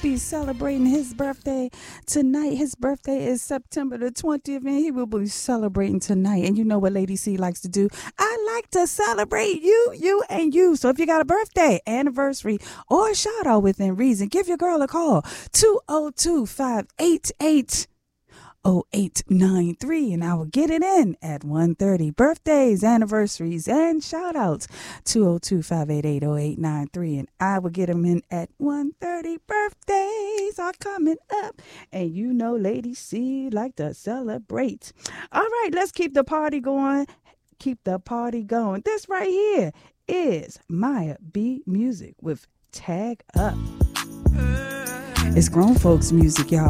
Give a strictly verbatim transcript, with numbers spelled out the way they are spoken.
be celebrating his birthday tonight. His birthday is September the twentieth, and he will be celebrating tonight. And you know what Lady C likes to do? I like to celebrate you, you, and you. So if you got a birthday, anniversary, or a shout out within reason, give your girl a call. two oh two, five eight eight oh eight nine three, and I will get it in at one thirty. Birthdays, anniversaries, and shout outs. two oh two, five eight eight, oh eight nine three, and I will get them in at one thirty. Birthdays are coming up, and you know Lady C like to celebrate. All right, let's keep the party going. Keep the party going. This right here is Maya B Music with Tag Up. It's grown folks music, y'all.